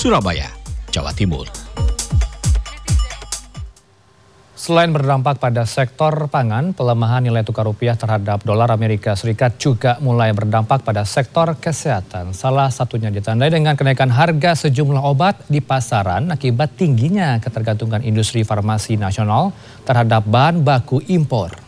Surabaya, Jawa Timur. Selain berdampak pada sektor pangan, pelemahan nilai tukar rupiah terhadap dolar Amerika Serikat juga mulai berdampak pada sektor kesehatan. Salah satunya ditandai dengan kenaikan harga sejumlah obat di pasaran akibat tingginya ketergantungan industri farmasi nasional terhadap bahan baku impor.